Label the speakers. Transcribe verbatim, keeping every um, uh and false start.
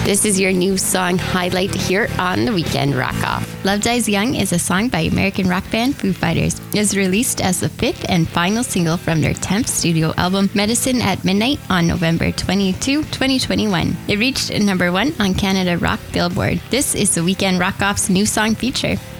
Speaker 1: This is your new song highlight here on the Weekend Rock Off.
Speaker 2: Love Dies Young is a song by American rock band Foo Fighters. It was released as the fifth and final single from their tenth studio album, Medicine at Midnight, on November twenty-second, twenty twenty-one. It reached number one on Canada Rock Billboard. This is the Weekend Rock Off's new song feature.